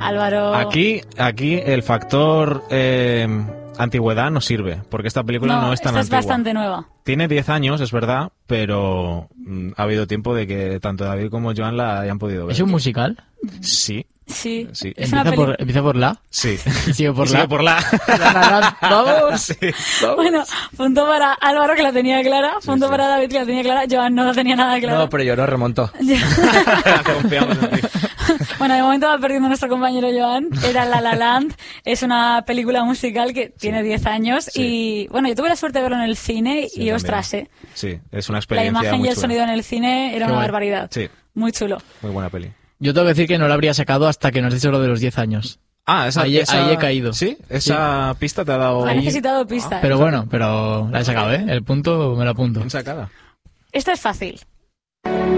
Álvaro... Aquí el factor antigüedad no sirve, porque esta película no es tan esta antigua. es bastante nueva. Tiene 10 años, es verdad, pero ha habido tiempo de que tanto David como Joan la hayan podido ver. ¿Es un musical? Sí. Sí. Es ¿Empieza por la? Sí. Y sigue por y la. sigue por la. ¡Vamos! Sí. ¡Vamos! Bueno, punto para Álvaro, que la tenía clara. Punto para David, que la tenía clara. Joan no la tenía nada clara. No, pero yo no remonto. Confiamos en ti. Bueno, de momento va perdiendo nuestro compañero Joan. Era La La Land. Es una película musical que tiene 10 años. Sí. Y bueno, yo tuve la suerte de verlo en el cine y ostras, Sí, es una la experiencia imagen muy y el chula. sonido en el cine era Qué una guay. barbaridad. Sí, Muy chulo. muy buena peli. Yo tengo que decir que no la habría sacado hasta que nos has dicho lo de los 10 años. Ah, Ahí he caído. ¿Sí? ¿Esa pista te ha dado...? Ha necesitado pista. Pero bueno, pero la he sacado, ¿eh? El punto me lo apunto. Bien sacada. Esta es fácil.